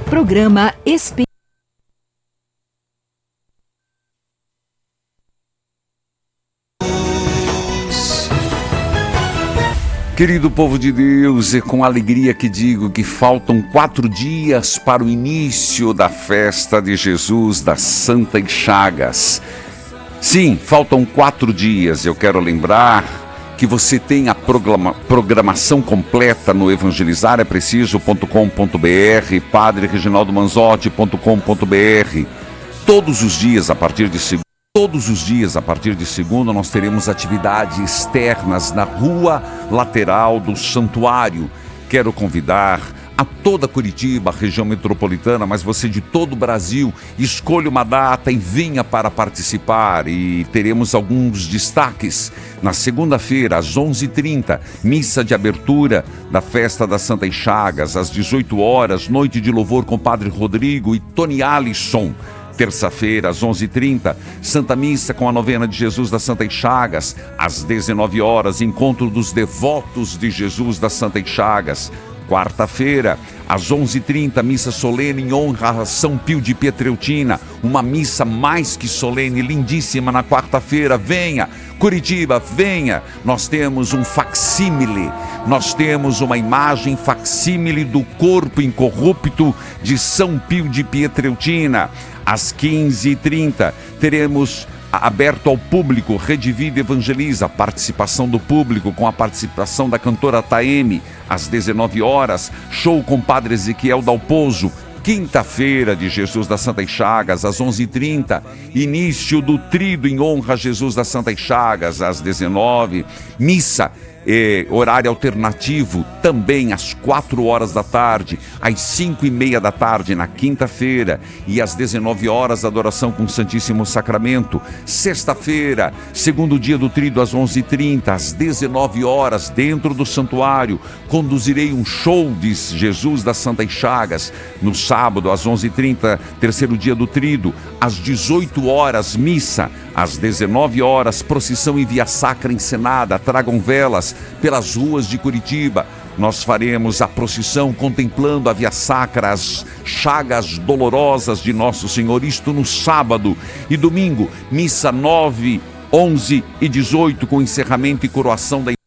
Programa Espírita. Querido povo de Deus, é com alegria que digo que faltam 4 dias para o início da festa de Jesus das Santas Chagas. Sim, faltam 4 dias. Eu quero lembrar que você tem a programação completa no evangelizarepreciso.com.br, padrereginaldomanzotti.com.br. Todos os dias, a partir de segunda, nós teremos atividades externas na rua lateral do santuário. Quero convidar a toda Curitiba, região metropolitana, mas você de todo o Brasil, escolha uma data e venha para participar. E teremos alguns destaques. Na segunda-feira, às 11h30, missa de abertura da Festa das Santas Chagas. Às 18 horas, noite de louvor com Padre Rodrigo e Tony Alisson. Terça-feira, às 11h30, Santa Missa com a novena de Jesus das Santas Chagas. Às 19 horas, encontro dos devotos de Jesus das Santas Chagas. Quarta-feira, às 11h30, missa solene em honra a São Pio de Pietreutina. Uma missa mais que solene, lindíssima na quarta-feira. Venha, Curitiba, venha. Nós temos um facsímile, nós temos uma imagem facsímile do corpo incorrupto de São Pio de Pietreutina. Às 15h30, teremos aberto ao público, Rede Vida Evangeliza, participação do público com a participação da cantora Taeme. Às 19 horas, show com Padre Ezequiel Dalpozo. Quinta-feira de Jesus das Santas Chagas, às 11h30, início do Tríduo em honra a Jesus das Santas Chagas. Às 19h, missa, horário alternativo, também às 4 horas da tarde, às 5h30 da tarde na quinta-feira, e às 19 horas, adoração com o Santíssimo Sacramento. Sexta-feira, segundo dia do Tríduo, às 11h30, às 19 horas, dentro do santuário, conduzirei um show de Jesus das Santas Chagas. No sábado, às 11h30, terceiro dia do Tríduo, às 18 horas, missa. Às 19 horas, procissão e via sacra encenada. Tragam velas pelas ruas de Curitiba. Nós faremos a procissão contemplando a via sacra, as chagas dolorosas de Nosso Senhor. Isto no sábado. E domingo, missa 9, 11 e 18, com encerramento e coroação da